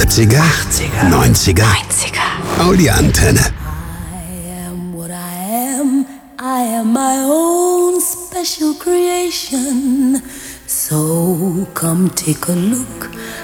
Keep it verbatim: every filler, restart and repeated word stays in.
achtziger, neunziger, Audi-Antenne. I am what I am. I am my own special creation. So come take a look